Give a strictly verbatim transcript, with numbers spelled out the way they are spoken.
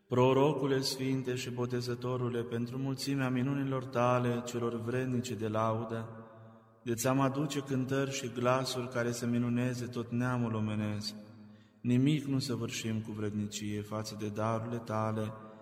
Prorocule sfinte și botezătorule, pentru mulțimea minunilor tale, celor vrednice de laudă, de ți-am aduce cântări și glasuri care să minuneze tot neamul omenesc. Nimic nu săvârșim cu vrednicie față de darurile tale,